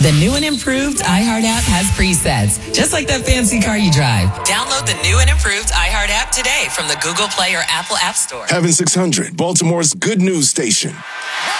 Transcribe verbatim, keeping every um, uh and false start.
The new and improved iHeart app has presets, just like that fancy car you drive. Download the new and improved iHeart app today from the Google Play or Apple App Store. Heaven six hundred, Baltimore's good news station.